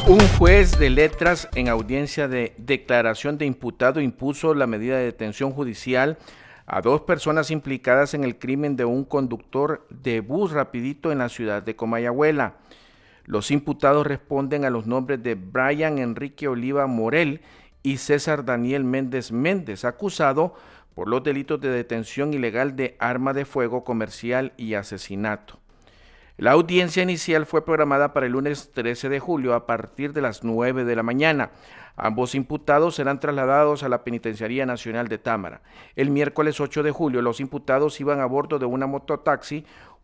Un juez de letras en audiencia de declaración de imputado impuso la medida de detención judicial a 2 personas implicadas en el crimen de un conductor de bus rapidito en la ciudad de Comayagüela. Los imputados responden a los nombres de Brian Enrique Oliva Morel y César Daniel Méndez Méndez, acusado por los delitos de detención ilegal de arma de fuego comercial y asesinato. La audiencia inicial fue programada para el lunes 13 de julio a partir de las 9 de la mañana. Ambos imputados serán trasladados a la Penitenciaría Nacional de Támara. El miércoles 8 de julio los imputados iban a bordo de una mototaxi